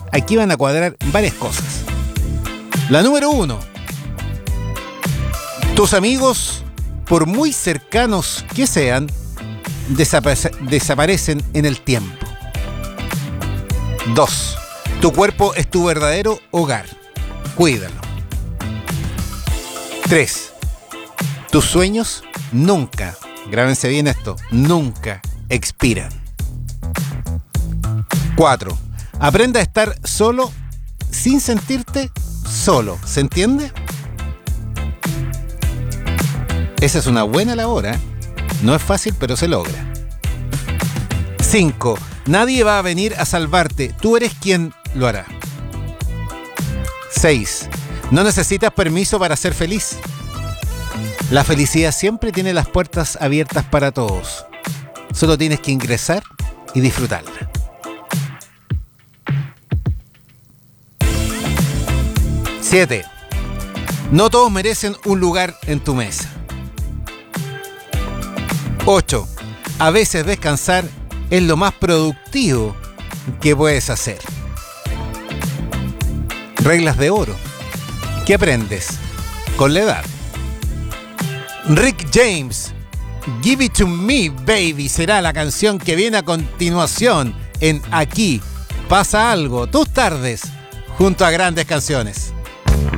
Aquí van a cuadrar varias cosas. La número 1. Tus amigos, por muy cercanos que sean, desaparecen en el tiempo. 2. Tu cuerpo es tu verdadero hogar. Cuídalo. 3. Tus sueños nunca, grábense bien esto, nunca expiran. 4. Aprende a estar solo sin sentirte solo. ¿Se entiende? Esa es una buena labor, ¿eh? No es fácil, pero se logra. 5. Nadie va a venir a salvarte. Tú eres quien lo hará. 6. No necesitas permiso para ser feliz. La felicidad siempre tiene las puertas abiertas para todos. Solo tienes que ingresar y disfrutarla. 7. No todos merecen un lugar en tu mesa. 8. A veces descansar es lo más productivo que puedes hacer. Reglas de oro. ¿Qué aprendes? Con la edad. Rick James, Give It To Me, Baby, será la canción que viene a continuación en Aquí Pasa Algo, tus tardes, junto a grandes canciones.